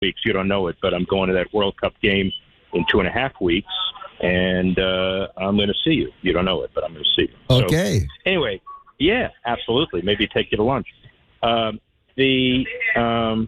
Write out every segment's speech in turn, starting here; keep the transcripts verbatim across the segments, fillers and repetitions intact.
weeks. You don't know it, but I'm going to that World Cup game in two and a half weeks, and uh, I'm going to see you. You don't know it, but I'm going to see you. Okay. So, anyway, yeah, absolutely. Maybe take you to lunch. Um, the um,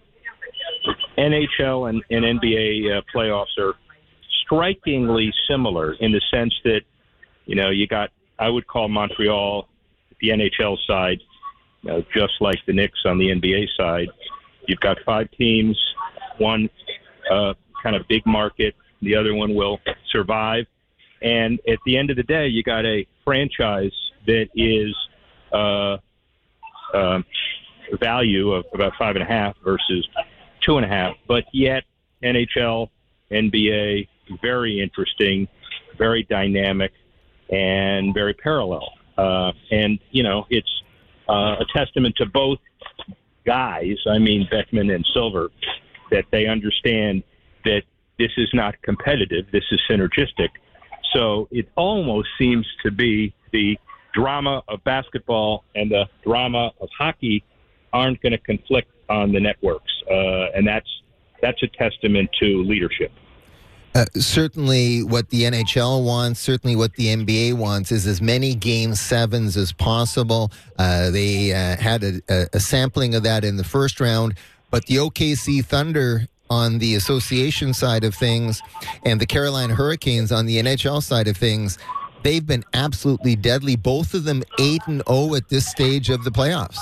N H L and, and N B A uh, playoffs are strikingly similar in the sense that, you know, you got, I would call Montreal, the N H L side, you know, just like the Knicks on the N B A side. You've got five teams, one uh, kind of big market, the other one will survive. And at the end of the day, you got a franchise that is uh, uh, value of about five and a half versus two and a half. But yet, N H L, N B A, very interesting, very dynamic, and very parallel. Uh, and, you know, it's uh, a testament to both guys, I mean Beckman and Silver, that they understand that this is not competitive, this is synergistic. So it almost seems to be the drama of basketball and the drama of hockey aren't going to conflict on the networks. Uh, and that's that's a testament to leadership. Uh, certainly what the N H L wants, certainly what the N B A wants is as many game sevens as possible. Uh, they uh, had a, a sampling of that in the first round, but the O K C Thunder on the association side of things and the Carolina Hurricanes on the N H L side of things, they've been absolutely deadly. Both of them eight and oh at this stage of the playoffs.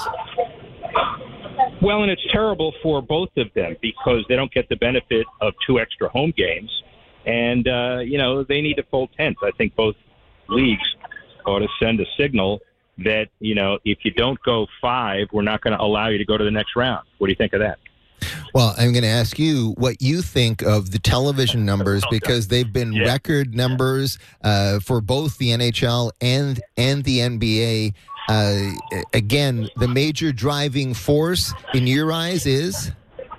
Well, and it's terrible for both of them because they don't get the benefit of two extra home games. And, uh, you know, they need a full tenth. I think both leagues ought to send a signal that, you know, if you don't go five, we're not going to allow you to go to the next round. What do you think of that? Well, I'm going to ask you what you think of the television numbers because they've been yeah. record numbers uh, for both the N H L and, and the N B A. Uh, again, the major driving force in your eyes is?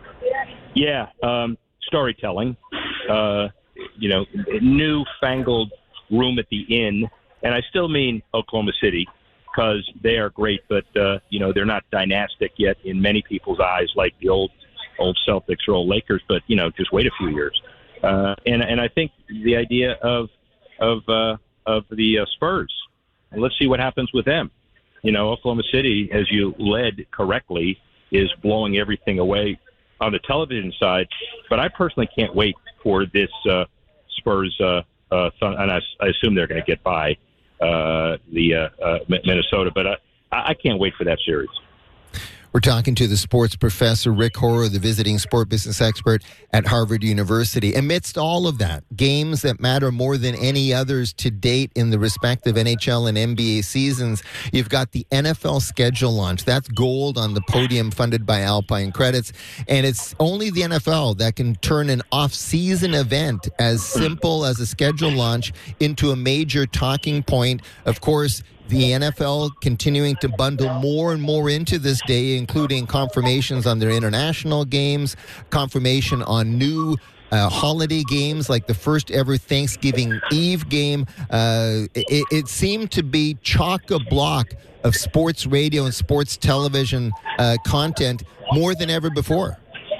Yeah, um, storytelling. Uh you know, newfangled room at the inn. And I still mean Oklahoma City because they are great, but, uh, you know, they're not dynastic yet in many people's eyes like the old old Celtics or old Lakers, but, you know, just wait a few years. Uh, and and I think the idea of of uh, of the uh, Spurs, and let's see what happens with them. You know, Oklahoma City, as you led correctly, is blowing everything away on the television side, but I personally can't wait for this uh, Spurs, uh, uh, and I, I assume they're going to get by uh, the uh, uh, Minnesota, but I, I can't wait for that series. We're talking to the sports professor, Rick Horrow, the visiting sport business expert at Harvard University. Amidst all of that, games that matter more than any others to date in the respective N H L and N B A seasons, you've got the N F L schedule launch. That's gold on the podium funded by Alpine Credits. And it's only the N F L that can turn an off-season event as simple as a schedule launch into a major talking point. Of course, the N F L continuing to bundle more and more into this day, including confirmations on their international games, confirmation on new uh, holiday games like the first ever Thanksgiving Eve game. Uh, it, it seemed to be chock-a-block of sports radio and sports television uh, content more than ever before.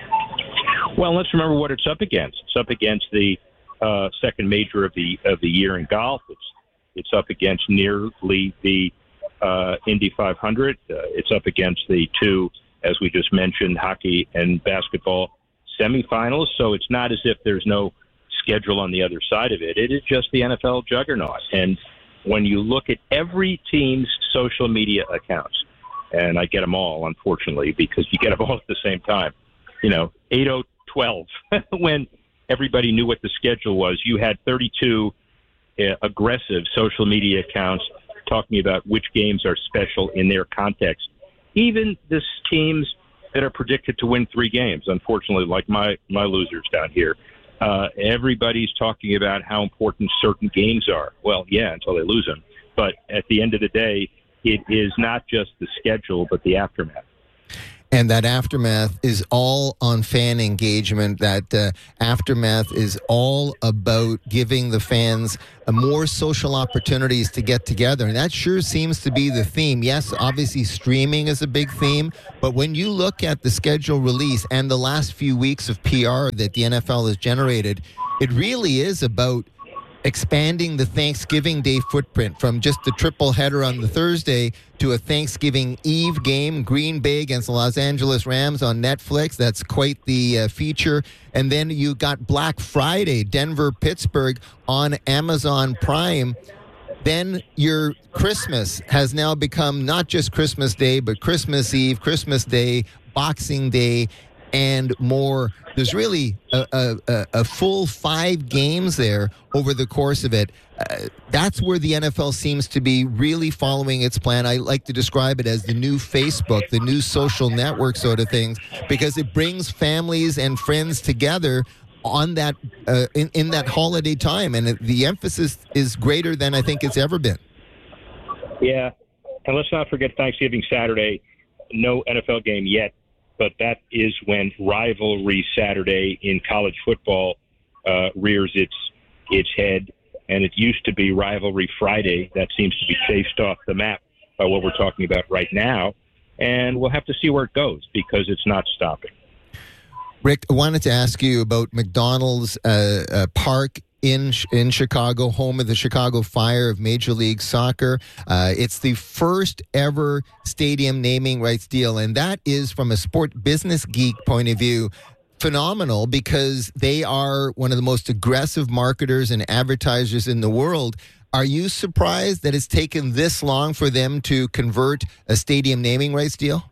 Well, let's remember what it's up against. It's up against the uh, second major of the of the year in golf. It's It's up against nearly the uh, Indy five hundred. Uh, it's up against the two, as we just mentioned, hockey and basketball semifinals. So it's not as if there's no schedule on the other side of it. It is just the N F L juggernaut. And when you look at every team's social media accounts, and I get them all, unfortunately, because you get them all at the same time, you know, eight oh twelve, when everybody knew what the schedule was, you had thirty-two Uh, aggressive social media accounts talking about which games are special in their context. Even this teams that are predicted to win three games, unfortunately, like my, my losers down here, uh, everybody's talking about how important certain games are. Well, yeah, until they lose them. But at the end of the day, it is not just the schedule, but the aftermath. And that aftermath is all on fan engagement. That uh, aftermath is all about giving the fans uh, more social opportunities to get together. And that sure seems to be the theme. Yes, obviously streaming is a big theme. But when you look at the schedule release and the last few weeks of P R that the N F L has generated, it really is about expanding the Thanksgiving Day footprint from just the triple header on the Thursday to a Thanksgiving Eve game, Green Bay against the Los Angeles Rams on Netflix. That's quite the uh, feature. And then you got Black Friday, Denver, Pittsburgh on Amazon Prime. Then your Christmas has now become not just Christmas Day, but Christmas Eve, Christmas Day, Boxing Day, and more. There's really a, a, a full five games there over the course of it. Uh, that's where the N F L seems to be really following its plan. I like to describe it as the new Facebook, the new social network sort of things, because it brings families and friends together on that uh, in, in that holiday time. And it, the emphasis is greater than I think it's ever been. Yeah, and let's not forget Thanksgiving Saturday, no N F L game yet. But that is when Rivalry Saturday in college football uh, rears its its head, and it used to be Rivalry Friday. That seems to be chased off the map by what we're talking about right now, and we'll have to see where it goes because it's not stopping. Rick, I wanted to ask you about McDonald's uh, uh, Park in in Chicago, home of the Chicago Fire of Major League Soccer. Uh, it's the first ever stadium naming rights deal, and that is, from a sport business geek point of view, phenomenal because they are one of the most aggressive marketers and advertisers in the world. Are you surprised that it's taken this long for them to convert a stadium naming rights deal?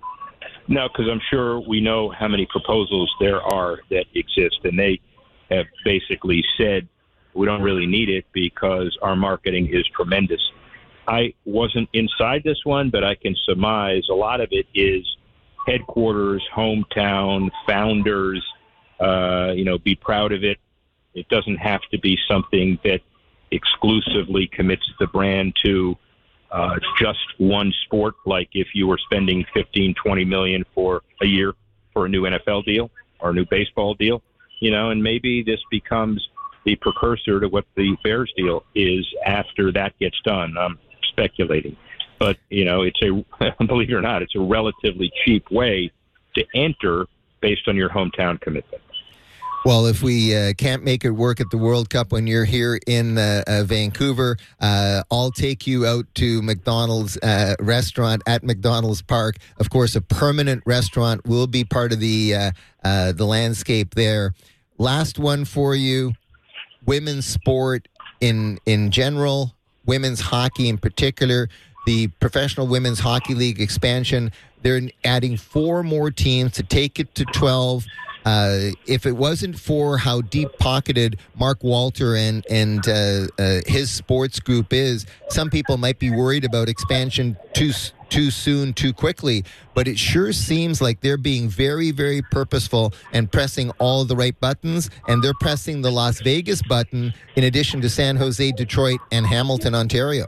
No, because I'm sure we know how many proposals there are that exist, and they have basically said we don't really need it because our marketing is tremendous. I wasn't inside this one, but I can surmise a lot of it is headquarters, hometown, founders, uh, you know, be proud of it. It doesn't have to be something that exclusively commits the brand to uh, just one sport, like if you were spending fifteen, twenty million for a year for a new N F L deal or a new baseball deal. You know, and maybe this becomes the precursor to what the Bears deal is after that gets done. I'm speculating. But, you know, it's a, believe it or not, it's a relatively cheap way to enter based on your hometown commitment. Well, if we uh, can't make it work at the World Cup when you're here in uh, uh, Vancouver, uh, I'll take you out to McDonald's uh, restaurant at McDonald's Park. Of course, a permanent restaurant will be part of the uh, uh, the landscape there. Last one for you: women's sport in in general, women's hockey in particular. The Professional Women's Hockey League expansion. They're adding four more teams to take it to twelve. Uh, if it wasn't for how deep-pocketed Mark Walter and and uh, uh, his sports group is, some people might be worried about expansion too too soon, too quickly. But it sure seems like they're being very, very purposeful and pressing all the right buttons. And they're pressing the Las Vegas button in addition to San Jose, Detroit, and Hamilton, Ontario.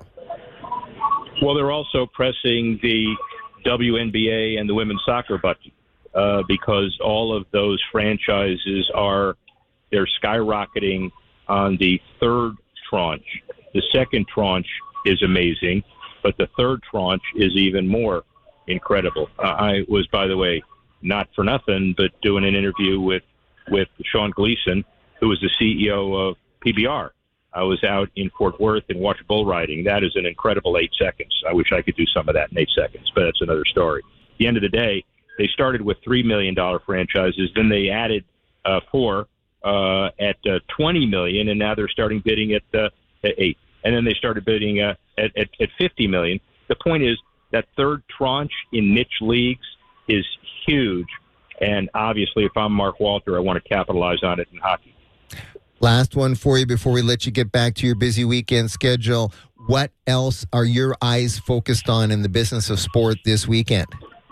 Well, they're also pressing the W N B A and the women's soccer button. Uh, because all of those franchises are, they're skyrocketing on the third tranche. The second tranche is amazing, but the third tranche is even more incredible. Uh, I was, by the way, not for nothing, but doing an interview with, with Sean Gleason, who was the C E O of P B R. I was out in Fort Worth and watched bull riding. That is an incredible eight seconds. I wish I could do some of that in eight seconds, but that's another story. At the end of the day, they started with three million dollars franchises. Then they added uh, four uh, at uh, twenty million dollars, and now they're starting bidding at, uh, at eight. And then they started bidding uh, at, at, at fifty million dollars. The point is that third tranche in niche leagues is huge. And obviously, if I'm Mark Walter, I want to capitalize on it in hockey. Last one for you before we let you get back to your busy weekend schedule. What else are your eyes focused on in the business of sport this weekend?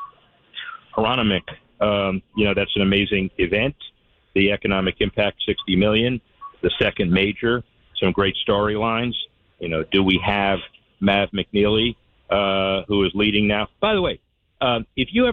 Aronimink, um, you know, that's an amazing event. The economic impact, sixty million dollars. The second major, some great storylines. You know, do we have Mav McNeely, uh, who is leading now? By the way, um, if you ever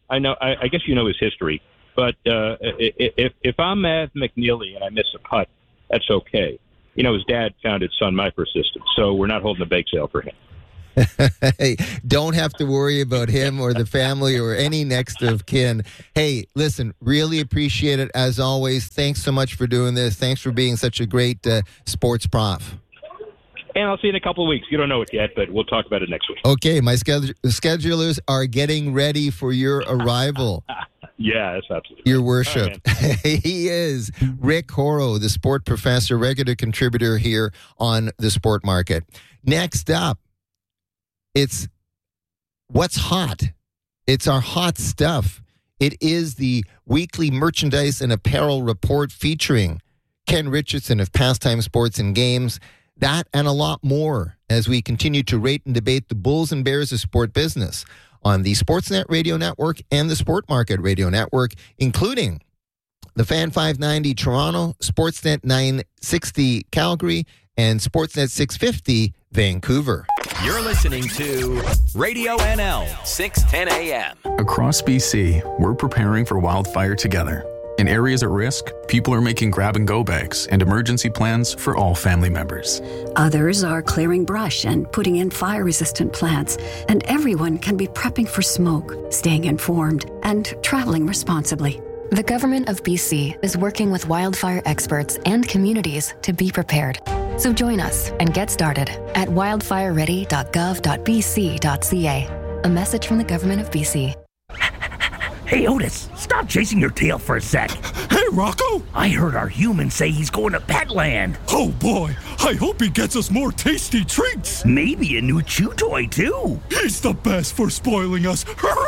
I know. I, I guess you know his history. But uh, if if I'm Matt McNeely and I miss a putt, that's okay. You know, his dad founded Sun Microsystems, so we're not holding a bake sale for him. Hey, don't have to worry about him or the family or any next of kin. Hey, listen, really appreciate it as always. Thanks so much for doing this. Thanks for being such a great uh, sports prof. And I'll see you in a couple of weeks. You don't know it yet, but we'll talk about it next week. Okay, my schedule- schedulers are getting ready for your arrival. Yeah, that's absolutely. Your worship. Right, he is Rick Horrow, the sport professor, regular contributor here on The Sport Market. Next up, it's what's hot. It's our hot stuff. It is the weekly merchandise and apparel report featuring Ken Richardson of Pastime Sports and Games. That and a lot more as we continue to rate and debate the bulls and bears of sport business on the Sportsnet Radio Network and the Sport Market Radio Network, including the Fan five ninety Toronto, Sportsnet nine sixty Calgary, and Sportsnet six fifty Vancouver. You're listening to Radio N L six ten A M. Across B C, we're preparing for wildfire together. In areas at risk, people are making grab-and-go bags and emergency plans for all family members. Others are clearing brush and putting in fire-resistant plants. And everyone can be prepping for smoke, staying informed, and traveling responsibly. The Government of B C is working with wildfire experts and communities to be prepared. So join us and get started at wildfire ready dot gov dot b c dot c a. A message from the Government of B C. Hey, Otis, stop chasing your tail for a sec. Hey, Rocco! I heard our human say he's going to Petland. Oh, boy. I hope he gets us more tasty treats. Maybe a new chew toy, too. He's the best for spoiling us.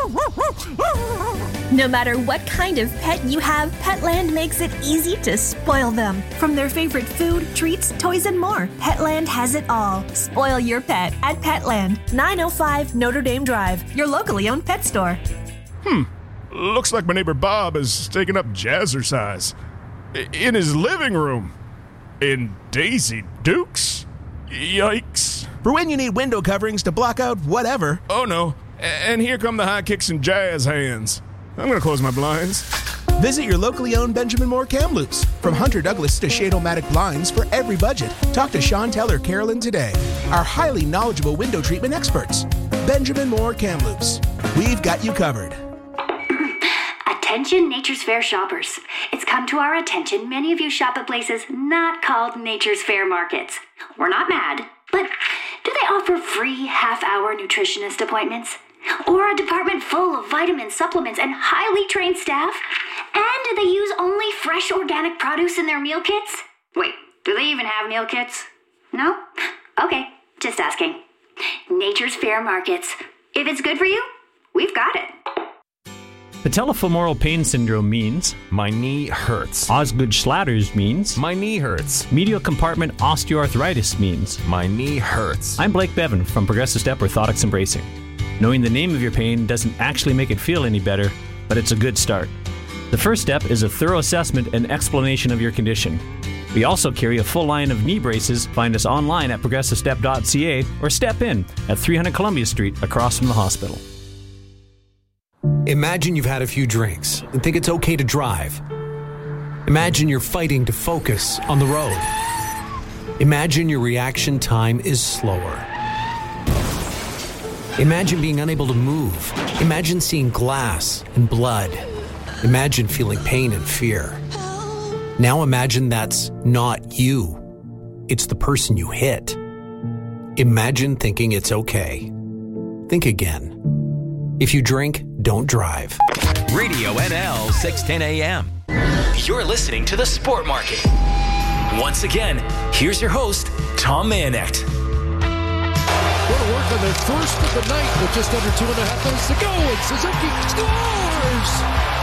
No matter what kind of pet you have, Petland makes it easy to spoil them. From their favorite food, treats, toys, and more, Petland has it all. Spoil your pet at Petland, nine oh five Notre Dame Drive, your locally owned pet store. Hmm. Looks like my neighbor Bob is taking up jazzercise. In his living room. In Daisy Dukes? Yikes. For when you need window coverings to block out whatever. Oh no. And here come the high kicks and jazz hands. I'm going to close my blinds. Visit your locally owned Benjamin Moore Kamloops. From Hunter Douglas to Shade-O-Matic blinds for every budget. Talk to Chantel or Carolyn today. Our highly knowledgeable window treatment experts. Benjamin Moore Kamloops. We've got you covered. Attention Nature's Fair shoppers. It's come to our attention many of you shop at places not called Nature's Fair markets. We're not mad, but do they offer free half-hour nutritionist appointments? Or a department full of vitamin supplements and highly trained staff? And do they use only fresh organic produce in their meal kits? Wait, do they even have meal kits? No? Okay, just asking. Nature's Fair markets. If it's good for you, we've got it. Patellofemoral pain syndrome means my knee hurts. Osgood-Schlatter's means my knee hurts. medial compartment osteoarthritis means my knee hurts. I'm Blake Bevan from Progressive Step Orthotics and Bracing. Knowing the name of your pain doesn't actually make it feel any better, but it's a good start. The first step is a thorough assessment and explanation of your condition. We also carry a full line of knee braces. Find us online at progressive step dot c a or step in at three hundred Columbia Street across from the hospital. Imagine you've had a few drinks and think it's okay to drive. Imagine you're fighting to focus on the road. Imagine your reaction time is slower. Imagine being unable to move. Imagine seeing glass and blood. Imagine feeling pain and fear. Now imagine that's not you. It's the person you hit. Imagine thinking it's okay. Think again. If you drink, don't drive. Radio N L six ten A M. You're listening to The Sport Market. Once again, here's your host, Tom Mayenknecht. Going to work on their first of the night with just under two and a half minutes to go, and Suzuki scores!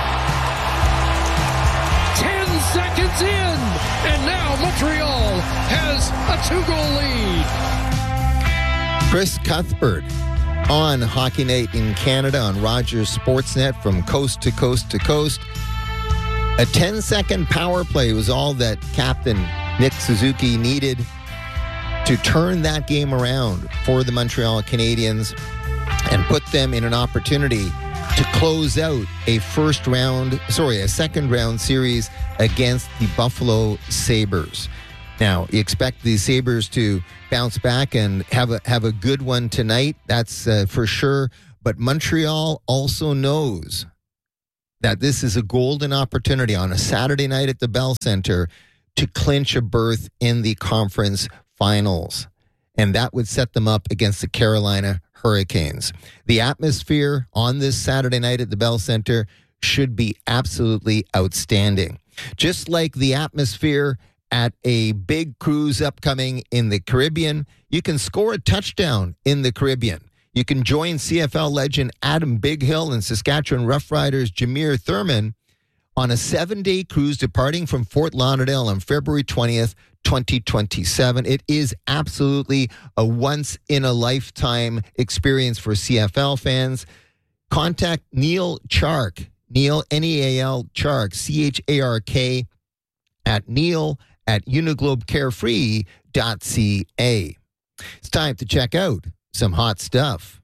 Ten seconds in, and now Montreal has a two-goal lead. Chris Cuthbert on Hockey Night in Canada on Rogers Sportsnet from coast to coast to coast. A ten-second power play was all that Captain Nick Suzuki needed to turn that game around for the Montreal Canadiens and put them in an opportunity to close out a first round, sorry, a second round series against the Buffalo Sabres. Now, you expect the Sabres to bounce back and have a have a good one tonight. That's uh, for sure. But Montreal also knows that this is a golden opportunity on a Saturday night at the Bell Center to clinch a berth in the conference finals. And that would set them up against the Carolina Hurricanes. The atmosphere on this Saturday night at the Bell Center should be absolutely outstanding. Just like the atmosphere at a big cruise upcoming in the Caribbean, you can score a touchdown in the Caribbean. You can join C F L legend Adam Bighill and Saskatchewan Roughriders Jameer Thurman on a seven-day cruise departing from Fort Lauderdale on February twentieth, twenty twenty-seven. It is absolutely a once-in-a-lifetime experience for C F L fans. Contact Neil Chark, Neil, N E A L, Chark, C H A R K, at Neil at uniglobe carefree dot c a. It's time to check out some hot stuff.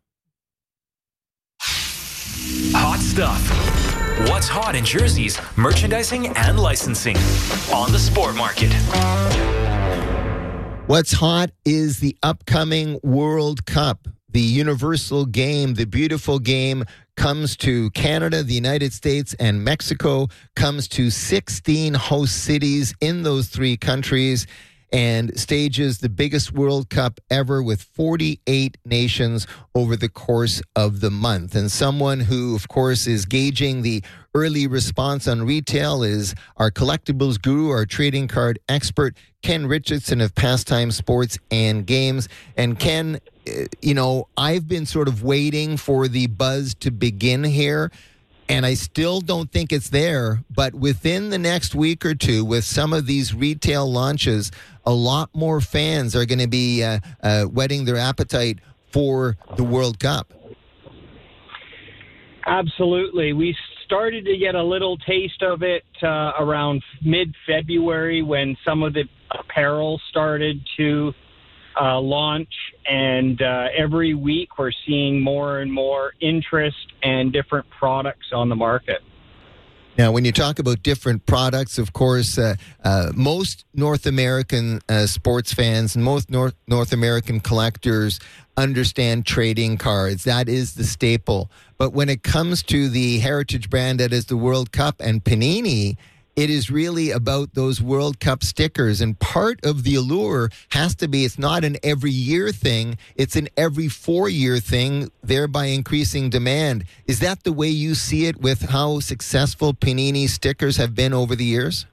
Hot stuff. What's hot in jerseys, merchandising, and licensing on the Sport Market. What's hot is the upcoming World Cup. The universal game, the beautiful game, comes to Canada, the United States, and Mexico, comes to sixteen host cities in those three countries, and stages the biggest World Cup ever with forty-eight nations over the course of the month. And someone who, of course, is gauging the early response on retail is our collectibles guru, our trading card expert, Ken Richardson of Pastime Sports and Games. And Ken, you know, I've been sort of waiting for the buzz to begin here, and I still don't think it's there. But within the next week or two, with some of these retail launches, a lot more fans are going to be uh, uh, whetting their appetite for the World Cup. Absolutely. We started to get a little taste of it uh, around mid-February when some of the apparel started to uh, launch, and uh, every week we're seeing more and more interest and different products on the market. Now, when you talk about different products, of course, uh, uh, most North American uh, sports fans and most North, North American collectors understand trading cards. That is the staple. But when it comes to the heritage brand that is the World Cup and Panini, it is really about those World Cup stickers. And part of the allure has to be it's not an every year thing, it's an every four year thing, thereby increasing demand. Is that the way you see it with how successful Panini stickers have been over the years?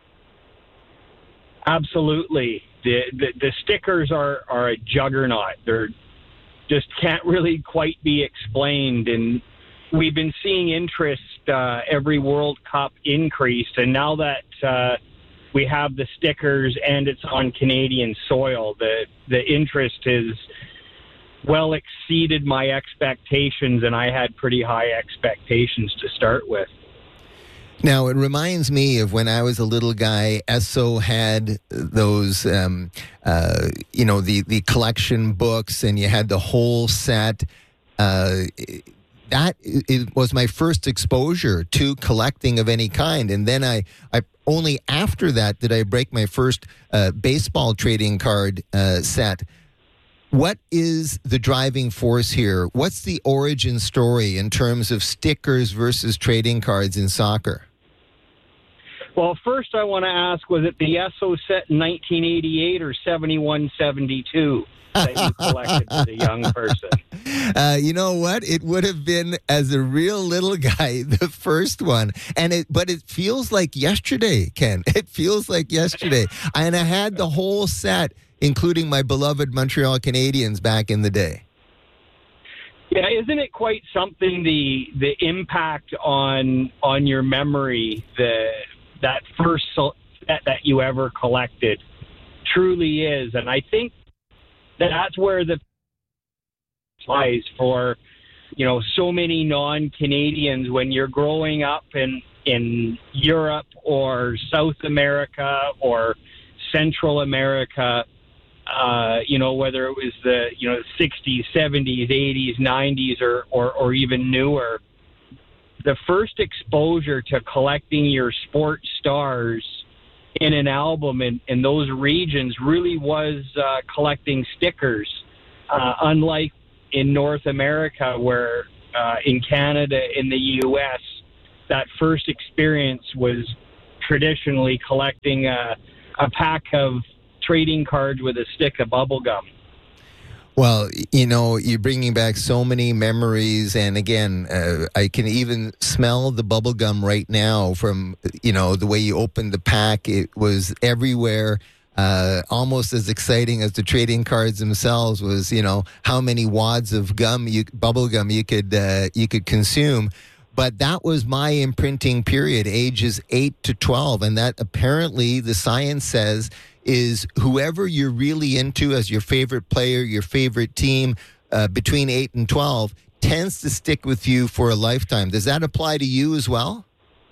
Absolutely. The the, the stickers are, are a juggernaut. They're just can't really quite be explained. And we've been seeing interest uh, every World Cup increased, and now that uh, we have the stickers and it's on Canadian soil, the the interest has well exceeded my expectations, and I had pretty high expectations to start with. Now, it reminds me of when I was a little guy, Esso had those, um, uh, you know, the, the collection books, and you had the whole set. Uh, that it was my first exposure to collecting of any kind. And then I, I only after that did I break my first uh, baseball trading card uh, set. What is the driving force here? What's the origin story in terms of stickers versus trading cards in soccer? Well, first I want to ask, was it the Esso set in nineteen eighty-eight or seventy-one seventy-two that you collected as a young person? Uh, you know what? It would have been, as a real little guy, the first one. And it, but it feels like yesterday, Ken. It feels like yesterday. And I had the whole set, including my beloved Montreal Canadiens back in the day. Yeah, isn't it quite something, the the impact on on your memory, the that first set that you ever collected truly is. And I think that's where the lies for, you know, so many non-Canadians when you're growing up in, in Europe or South America or Central America, uh, you know, whether it was the, you know, sixties, seventies, eighties, nineties, or, or, or even newer. the first exposure to collecting your sports stars in an album in, in those regions really was uh, collecting stickers, uh, unlike in North America, where uh, in Canada, in the U S, that first experience was traditionally collecting a, a pack of trading cards with a stick of bubble gum. Well, you know, you're bringing back so many memories. And again, uh, I can even smell the bubble gum right now from, you know, the way you opened the pack. It was everywhere. Uh, almost as exciting as the trading cards themselves was, you know, how many wads of gum, you, bubble gum you could, uh, you could consume. But that was my imprinting period, ages eight to twelve. And that apparently the science says is whoever you're really into as your favorite player, your favorite team, uh, between eight and twelve, tends to stick with you for a lifetime. Does that apply to you as well?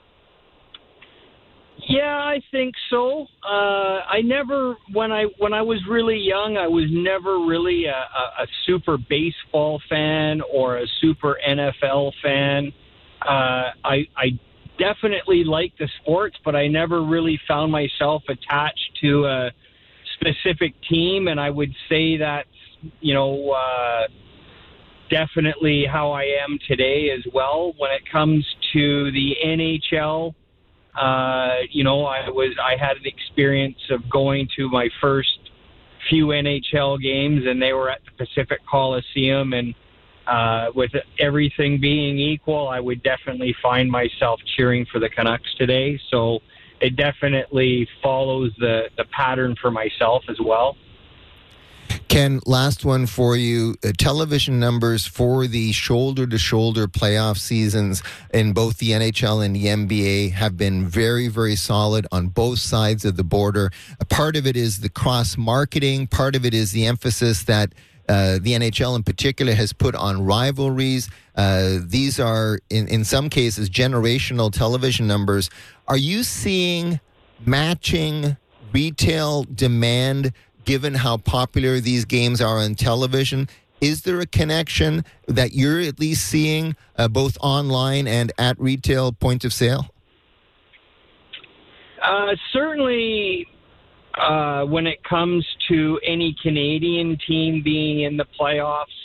Yeah, I think so. Uh, I never, when I when I was really young, I was never really a, a, a super baseball fan or a super N F L fan. Uh, I, I definitely like the sports, but I never really found myself attached to a specific team. And I would say that's, you know, uh, definitely how I am today as well. When it comes to the N H L, uh, you know, I was I had an experience of going to my first few N H L games, and they were at the Pacific Coliseum. And Uh, with everything being equal, I would definitely find myself cheering for the Canucks today. So it definitely follows the, the pattern for myself as well. Ken, last one for you. Uh, television numbers for the shoulder-to-shoulder playoff seasons in both the N H L and the N B A have been very, very solid on both sides of the border. A part of it is the cross-marketing. Part of it is the emphasis that Uh, the N H L in particular has put on rivalries. Uh, these are, in, in some cases, generational television numbers. Are you seeing matching retail demand given how popular these games are on television? Is there a connection that you're at least seeing uh, both online and at retail point of sale? Uh, certainly... Uh, when it comes to any Canadian team being in the playoffs,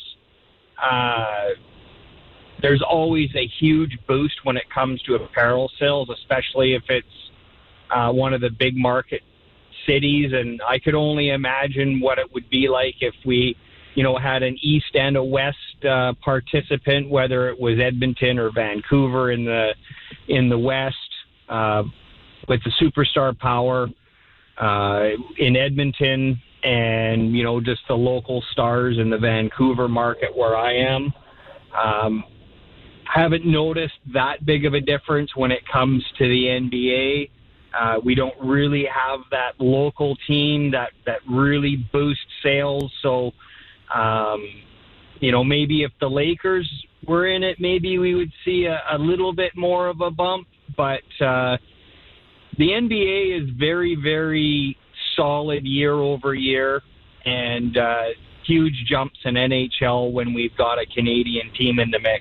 uh, there's always a huge boost when it comes to apparel sales, especially if it's uh, one of the big market cities. And I could only imagine what it would be like if we, you know, had an East and a West uh, participant, whether it was Edmonton or Vancouver in the in the West, uh, with the superstar power. Uh, in Edmonton and, you know, just the local stars in the Vancouver market where I am. Um, haven't noticed that big of a difference when it comes to the N B A. Uh, we don't really have that local team that, that really boosts sales. So, um, you know, maybe if the Lakers were in it, maybe we would see a, a little bit more of a bump. But, uh, the N B A is very, very solid year over year, and uh, huge jumps in N H L when we've got a Canadian team in the mix.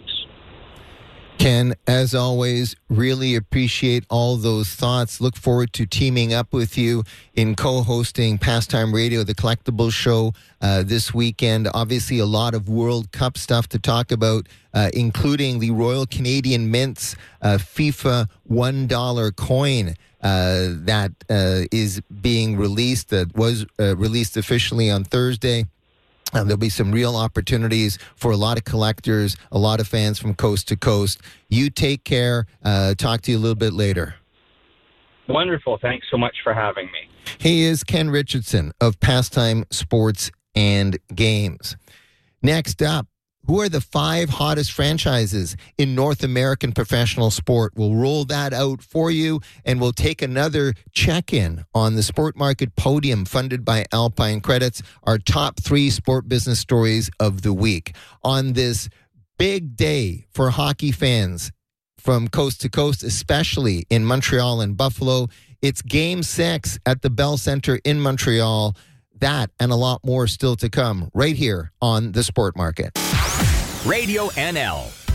Ken, as always, really appreciate all those thoughts. Look forward to teaming up with you in co-hosting Pastime Radio, the collectibles show uh, this weekend. Obviously, a lot of World Cup stuff to talk about, uh, including the Royal Canadian Mint's uh, FIFA one dollar coin. Uh, that uh, is being released, that was uh, released officially on Thursday. Uh, there'll be some real opportunities for a lot of collectors, a lot of fans from coast to coast. You take care. Uh, talk to you a little bit later. Wonderful. Thanks so much for having me. He is Ken Richardson of Pastime Sports and Games. Next up, who are the five hottest franchises in North American professional sport? We'll roll that out for you, and we'll take another check-in on the Sport Market Podium funded by Alpine Credits, our top three sport business stories of the week. On this big day for hockey fans from coast to coast, especially in Montreal and Buffalo, it's Game six at the Bell Centre in Montreal. That and a lot more still to come right here on the Sport Market. Radio N L.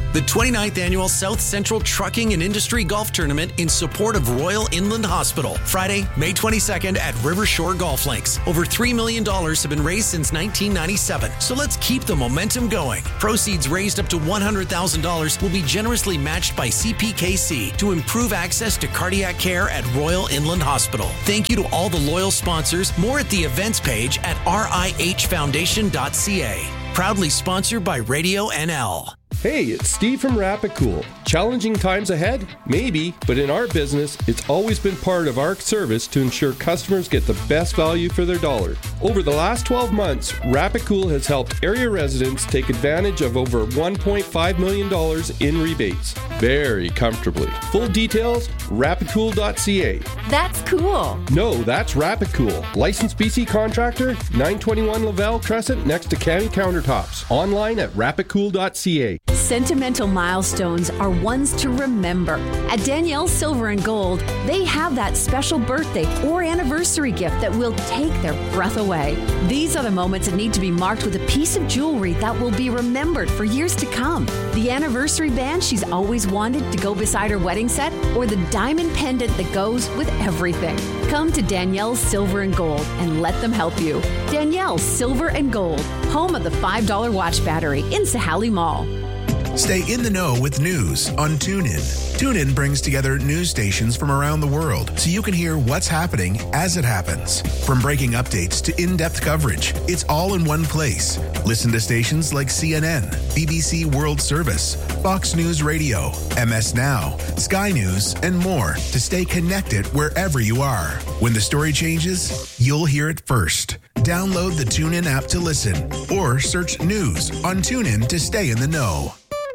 The twenty-ninth Annual South Central Trucking and Industry Golf Tournament in support of Royal Inland Hospital. Friday, May twenty-second at Rivershore Golf Links. Over three million dollars have been raised since nineteen ninety-seven. So let's keep the momentum going. Proceeds raised up to one hundred thousand dollars will be generously matched by C P K C to improve access to cardiac care at Royal Inland Hospital. Thank you to all the loyal sponsors. More at the events page at r i h foundation dot c a. Proudly sponsored by Radio N L. Hey, it's Steve from Rapicool. Challenging times ahead? Maybe, but in our business, it's always been part of our service to ensure customers get the best value for their dollar. Over the last twelve months, Rapicool has helped area residents take advantage of over one point five million dollars in rebates. Very comfortably. Full details, rapicool dot c a. That's cool. No, that's Rapicool. Licensed B C contractor, nine twenty-one Lavelle Crescent next to Canny Countertops. Online at rapicool dot c a. Sentimental milestones are ones to remember. At Danielle's Silver and Gold, they have that special birthday or anniversary gift that will take their breath away. These are the moments that need to be marked with a piece of jewelry that will be remembered for years to come. The anniversary band she's always wanted to go beside her wedding set, or the diamond pendant that goes with everything. Come to Danielle's Silver and Gold and let them help you. Danielle's Silver and Gold, home of the five dollar watch battery in Sahali Mall. Stay in the know with news on TuneIn. TuneIn brings together news stations from around the world so you can hear what's happening as it happens. From breaking updates to in-depth coverage, it's all in one place. Listen to stations like C N N, B B C World Service, Fox News Radio, M S Now, Sky News, and more to stay connected wherever you are. When the story changes, you'll hear it first. Download the TuneIn app to listen or search news on TuneIn to stay in the know.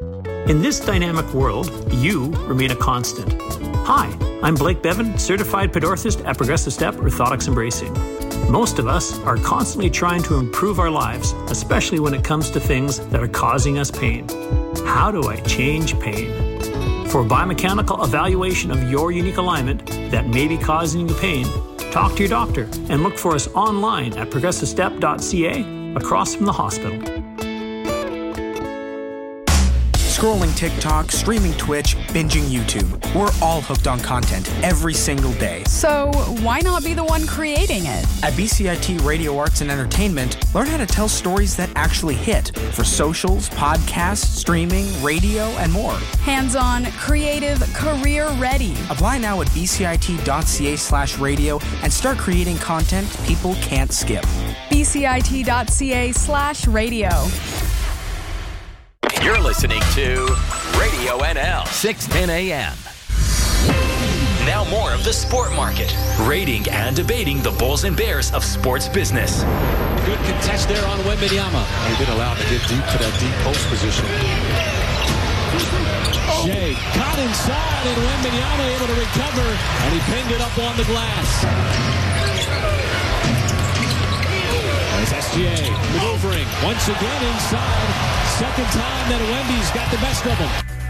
In this dynamic world, you remain a constant. Hi, I'm Blake Bevan, certified pedorthist at Progressive Step Orthotics and Bracing. Most of us are constantly trying to improve our lives, especially when it comes to things that are causing us pain. How do I change pain? For a biomechanical evaluation of your unique alignment that may be causing you pain, talk to your doctor and look for us online at progressive step dot c a across from the hospital. Scrolling TikTok, streaming Twitch, binging YouTube. We're all hooked on content every single day. So why not be the one creating it? At B C I T Radio Arts and Entertainment, learn how to tell stories that actually hit for socials, podcasts, streaming, radio, and more. Hands-on, creative, career-ready. Apply now at b c i t dot c a slash radio and start creating content people can't skip. b c i t dot c a slash radio. You're listening to Radio N L, six ten a m Now more of the Sport Market, rating and debating the Bulls and Bears of sports business. Good contest there on Wembanyama. They've been allowed to get deep to that deep post position. Shea caught inside, and Wembanyama able to recover, and he pinged it up on the glass. As S G A maneuvering once again inside. Second time that Wemby's got the best of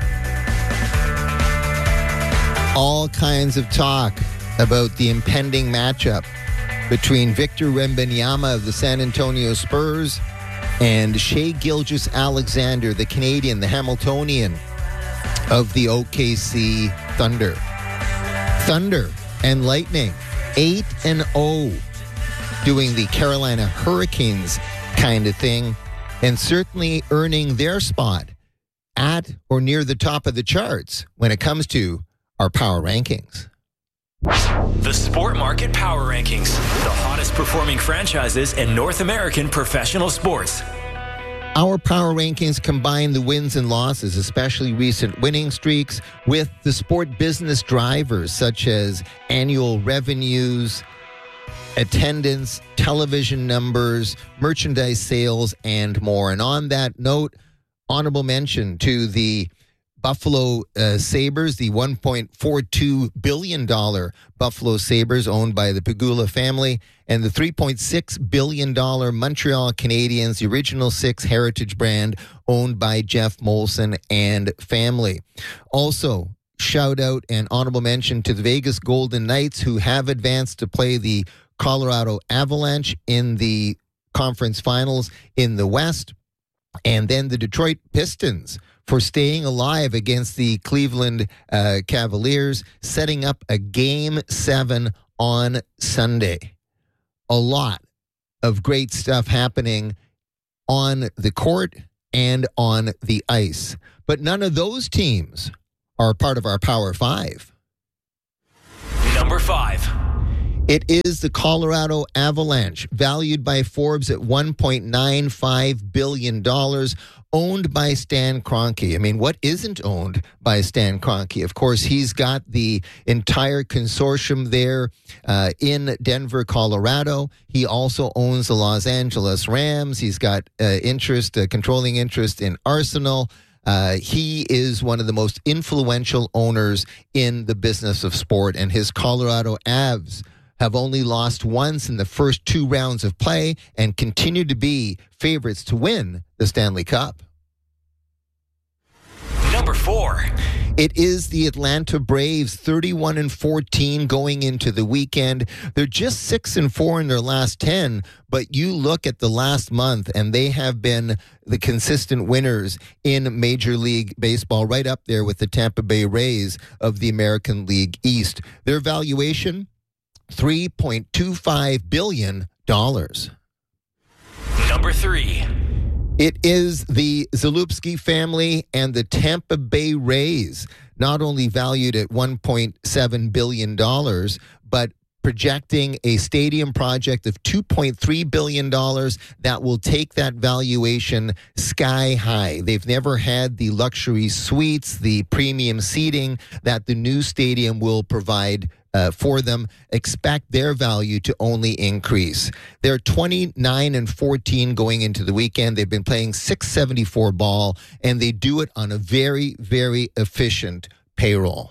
him. All kinds of talk about the impending matchup between Victor Wembanyama of the San Antonio Spurs and Shai Gilgeous-Alexander, the Canadian, the Hamiltonian of the O K C Thunder. Thunder and Lightning, eight and oh, doing the Carolina Hurricanes kind of thing, and certainly earning their spot at or near the top of the charts when it comes to our power rankings. The Sport Market Power Rankings, the hottest performing franchises in North American professional sports. Our power rankings combine the wins and losses, especially recent winning streaks, with the sport business drivers such as annual revenues, attendance, television numbers, merchandise sales, and more. And on that note, honorable mention to the Buffalo uh, Sabres, the one point four two billion dollars Buffalo Sabres owned by the Pegula family, and the three point six billion dollars Montreal Canadiens, the original six heritage brand owned by Jeff Molson and family. Also, shout out and honorable mention to the Vegas Golden Knights, who have advanced to play the Colorado Avalanche in the conference finals in the West, and then the Detroit Pistons, for staying alive against the Cleveland uh, Cavaliers, setting up a game seven on Sunday. A lot of great stuff happening on the court and on the ice. But none of those teams are part of our Power Five. Number five. It is the Colorado Avalanche, valued by Forbes at one point nine five billion dollars, owned by Stan Kroenke. I mean, what isn't owned by Stan Kroenke? Of course, he's got the entire consortium there uh, in Denver, Colorado. He also owns the Los Angeles Rams. He's got uh, interest, uh, controlling interest in Arsenal. Uh, he is one of the most influential owners in the business of sport, and his Colorado Avs have only lost once in the first two rounds of play and continue to be favorites to win the Stanley Cup. Number four. It is the Atlanta Braves, thirty-one and fourteen going into the weekend. They're just six and four in their last ten, but you look at the last month and they have been the consistent winners in Major League Baseball, right up there with the Tampa Bay Rays of the American League East. Their valuation, three point two five billion dollars. Number three. It is the Zalupski family and the Tampa Bay Rays, not only valued at one point seven billion dollars, but projecting a stadium project of two point three billion dollars that will take that valuation sky high. They've never had the luxury suites, the premium seating that the new stadium will provide Uh, for them. Expect their value to only increase. They're twenty-nine and fourteen going into the weekend. They've been playing six seventy-four ball, and they do it on a very, very efficient payroll.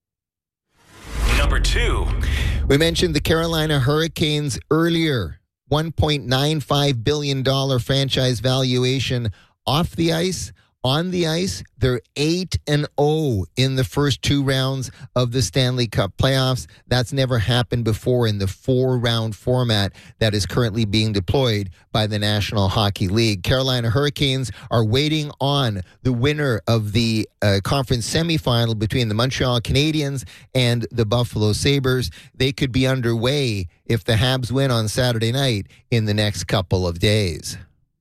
Number two. We mentioned the Carolina Hurricanes earlier. one point nine five billion dollars franchise valuation off the ice. On the ice, they're eight and oh in the first two rounds of the Stanley Cup playoffs. That's never happened before in the four-round format that is currently being deployed by the National Hockey League. Carolina Hurricanes are waiting on the winner of the uh, conference semifinal between the Montreal Canadiens and the Buffalo Sabres. They could be underway if the Habs win on Saturday night in the next couple of days.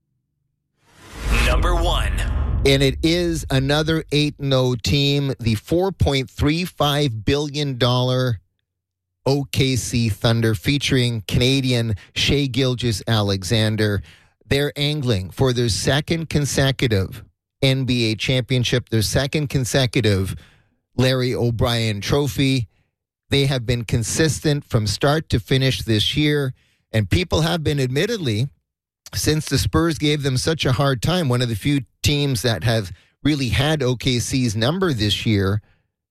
Number one. And it is another eight and oh team, the four point three five billion dollars O K C Thunder, featuring Canadian Shai Gilgeous-Alexander. They're angling for their second consecutive N B A championship, their second consecutive Larry O'Brien trophy. They have been consistent from start to finish this year, and people have been, admittedly, since the Spurs gave them such a hard time, one of the few teams that have really had O K C's number this year,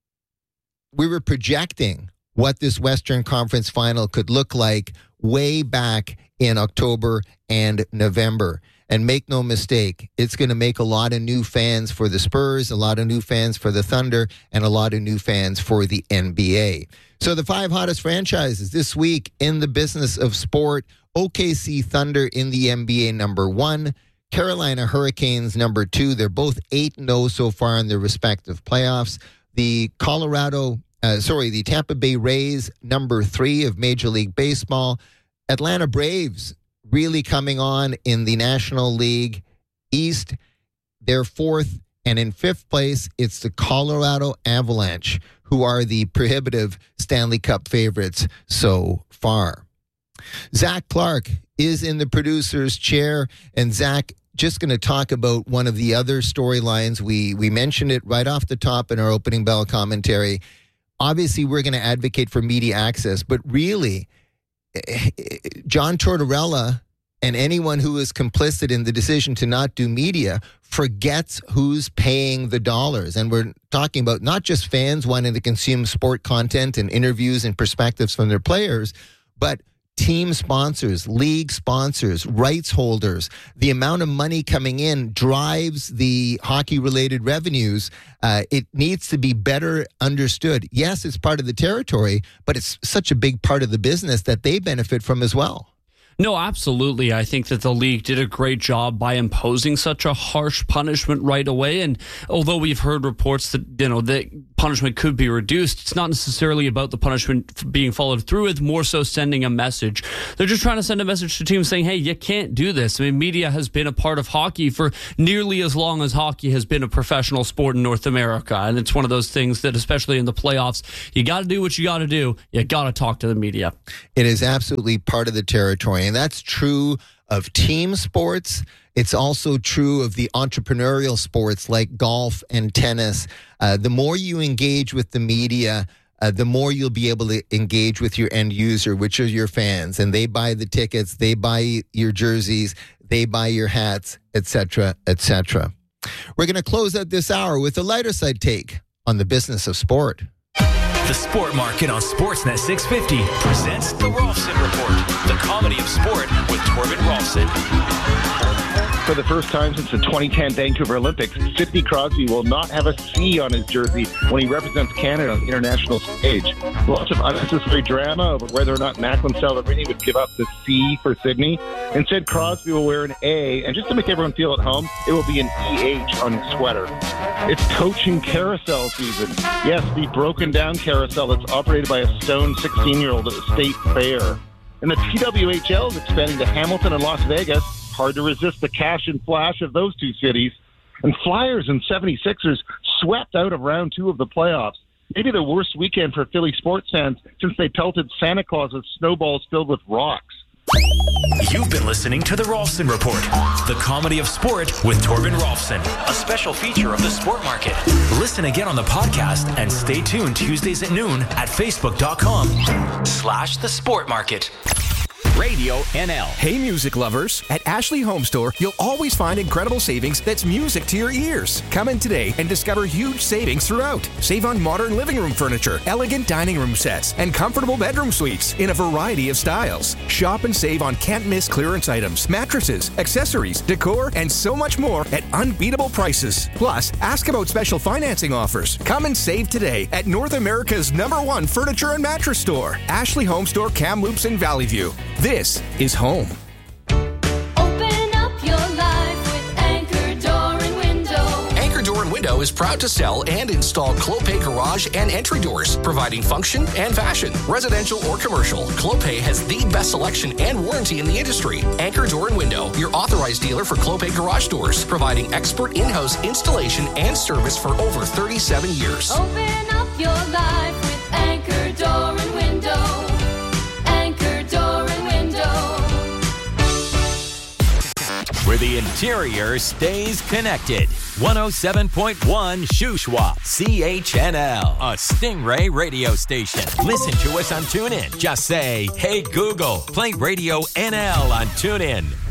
we were projecting what this Western Conference final could look like way back in October and November. And make no mistake, it's going to make a lot of new fans for the Spurs, a lot of new fans for the Thunder, and a lot of new fans for the N B A. So the five hottest franchises this week in the business of sport: O K C Thunder in the N B A, number one. Carolina Hurricanes, number two. They're both eight and oh so far in their respective playoffs. The Colorado, uh, sorry, the Tampa Bay Rays, number three of Major League Baseball. Atlanta Braves really coming on in the National League East. They're fourth. And in fifth place, it's the Colorado Avalanche, who are the prohibitive Stanley Cup favorites so far. Zach Clark is in the producer's chair. And Zach, just going to talk about one of the other storylines. We we mentioned it right off the top in our opening bell commentary. Obviously, we're going to advocate for media access, but really, John Tortorella and anyone who is complicit in the decision to not do media forgets who's paying the dollars. And we're talking about not just fans wanting to consume sport content and interviews and perspectives from their players, but team sponsors, league sponsors, rights holders. The amount of money coming in drives the hockey-related revenues. Uh, it needs to be better understood. Yes, it's part of the territory, but it's such a big part of the business that they benefit from as well. No, absolutely. I think that the league did a great job by imposing such a harsh punishment right away. And although we've heard reports that, you know, the punishment could be reduced, it's not necessarily about the punishment being followed through with, more so sending a message. They're just trying to send a message to teams saying, hey, you can't do this. I mean, media has been a part of hockey for nearly as long as hockey has been a professional sport in North America. And it's one of those things that, especially in the playoffs, you got to do what you got to do. You got to talk to the media. It is absolutely part of the territory. And that's true of team sports. It's also true of the entrepreneurial sports like golf and tennis. Uh, the more you engage with the media, uh, the more you'll be able to engage with your end user, which are your fans. And they buy the tickets, they buy your jerseys, they buy your hats, et cetera, et cetera. We're going to close out this hour with a lighter side take on the business of sport. The Sport Market on Sportsnet six fifty presents The Rolfson Report, the comedy of sport with Torben Rolfson. For the first time since the twenty ten Vancouver Olympics, Sidney Crosby will not have a C on his jersey when he represents Canada on the international stage. Lots of unnecessary drama over whether or not Macklin Celebrini would give up the C for Sidney. Instead, Crosby will wear an A, and just to make everyone feel at home, it will be an E H on his sweater. It's coaching carousel season. Yes, the broken down carousel that's operated by a stoned sixteen-year-old at the state fair. And the P W H L is expanding to Hamilton and Las Vegas. Hard to resist the cash and flash of those two cities. And Flyers and seventy-sixers swept out of round two of the playoffs. Maybe the worst weekend for Philly sports fans since they pelted Santa Claus with snowballs filled with rocks. You've been listening to The Rolfson Report, the comedy of sport with Torben Rolfson, a special feature of the Sport Market. Listen again on the podcast and stay tuned Tuesdays at noon at facebook.com slash the Sport Market. Radio N L. Hey, music lovers. At Ashley Home Store, you'll always find incredible savings that's music to your ears. Come in today and discover huge savings throughout. Save on modern living room furniture, elegant dining room sets, and comfortable bedroom suites in a variety of styles. Shop and save on can't-miss clearance items, mattresses, accessories, decor, and so much more at unbeatable prices. Plus, ask about special financing offers. Come and save today at North America's number one furniture and mattress store, Ashley Home Store, Kamloops in Valley View. This is home. Open up your life with Anchor Door and Window. Anchor Door and Window is proud to sell and install Clopay garage and entry doors, providing function and fashion. Residential or commercial, Clopay has the best selection and warranty in the industry. Anchor Door and Window, your authorized dealer for Clopay garage doors, providing expert in-house installation and service for over thirty-seven years. Open up your life with Anchor Door and Window. Where the interior stays connected. one oh seven point one Shuswap, C H N L, a Stingray radio station. Listen to us on TuneIn. Just say, hey Google, play Radio N L on TuneIn.